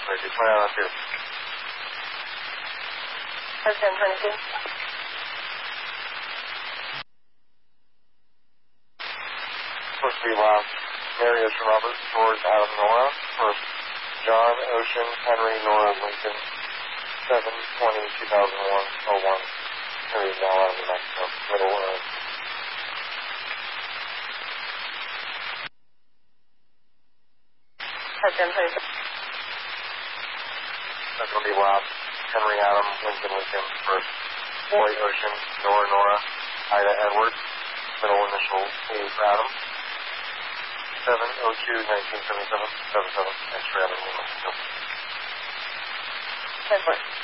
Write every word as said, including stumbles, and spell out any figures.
twenty-two, twenty-nine oh two. That's ten twenty-two. Supposed to be last. Mary Ocean Robert, George Adam Nora. First, John Ocean Henry Nora Lincoln. seven twenty two thousand one oh one. Mary is now out of New Mexico. Middle of. That's ten twenty-two. That's going to be last. Henry Adam Lincoln Lincoln. First, Boy Ocean Nora Nora. Ida Edward. Middle initial A for Adam. seven oh two nineteen seventy-seven. seven seven. Extra Avenue, New Mexico. ten four.